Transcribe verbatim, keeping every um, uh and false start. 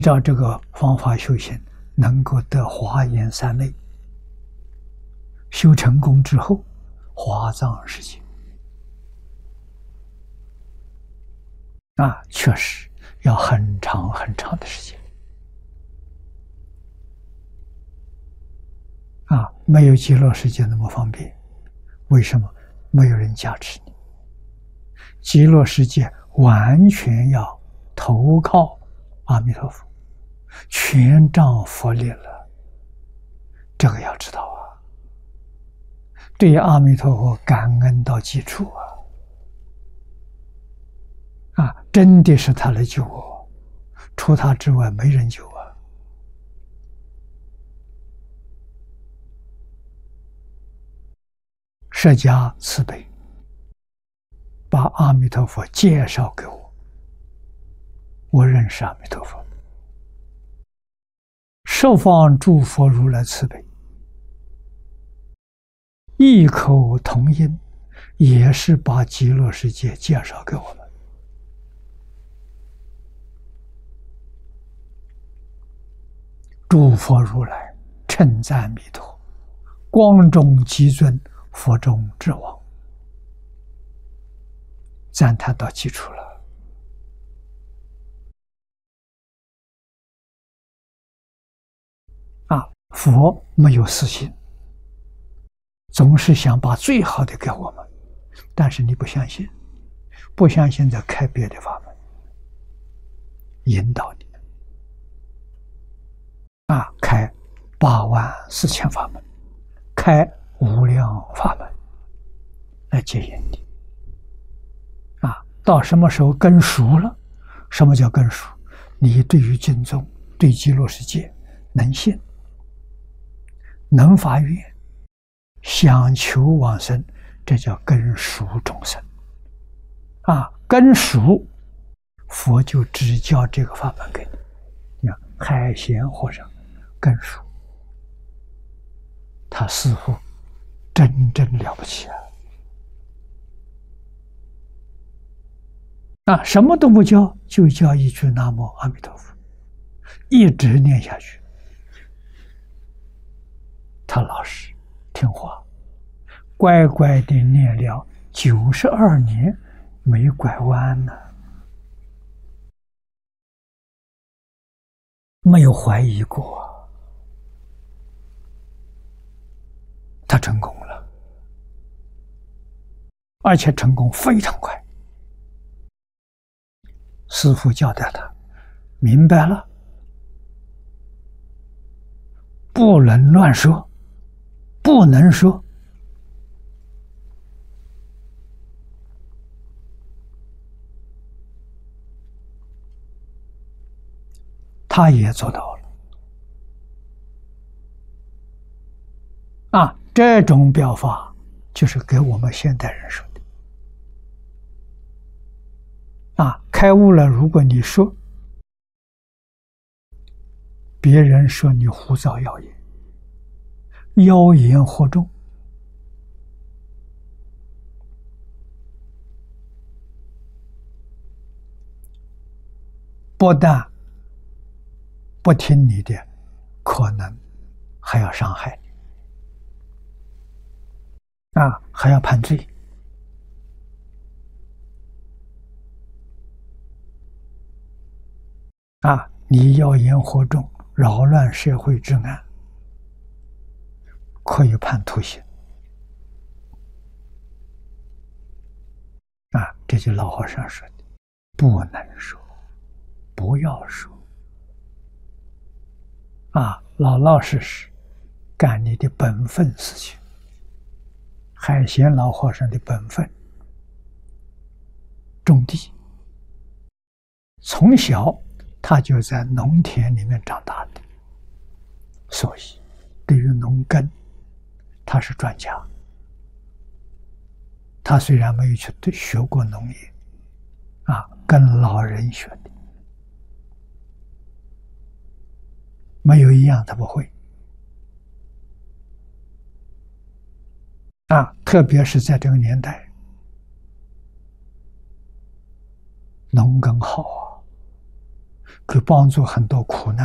照这个方法修行，能够得华严三昧。修成功之后，华藏世界啊，确实要很长很长的时间啊，没有极乐世界那么方便。为什么？没有人加持你。极乐世界完全要投靠阿弥陀佛，全仗佛力了。这个要知道啊，对阿弥陀佛感恩到极处啊！啊，真的是他来救我，除他之外没人救啊！释迦慈悲，把阿弥陀佛介绍给我，我认识阿弥陀佛。十方诸佛如来慈悲，异口同音，也是把极乐世界介绍给我们。诸佛如来称赞弥陀，光中极尊，佛中之王，赞叹到极处了。啊，佛没有私心，总是想把最好的给我们，但是你不相信，不相信再开别的法门引导你。啊，开八万四千法门，开无量法门来接引你。啊，到什么时候跟熟了？什么叫跟熟？你对于经宗、对极乐世界能信，能发愿，想求往生，这叫跟熟众生。啊，跟熟，佛就只教这个法门给你。你看海贤和尚跟熟，他师父真真了不起啊！啊，什么都不教，就教一句南无阿弥陀佛，一直念下去。他老实听话，乖乖的念了九十二年，没拐弯呢，没有怀疑过。他成功了，而且成功非常快。师父交代他明白了，不能乱说，不能说。他也做到了。啊，这种表法就是给我们现代人说的。啊，开悟了，如果你说，别人说你胡造谣言，妖言惑众，不但不听你的，可能还要伤害你，啊，还要判罪。啊，你妖言惑众，扰乱社会治安，可以判徒刑。啊，这就老和尚说的，不能说，不要说。啊，老老实实干你的本分事情。海贤老和尚的本分，种地，从小他就在农田里面长大的，所以对于农耕他是专家。他虽然没有去学过农业，啊，跟老人学的，没有一样他不会。啊，特别是在这个年代，农耕好啊， 可以帮助很多苦难。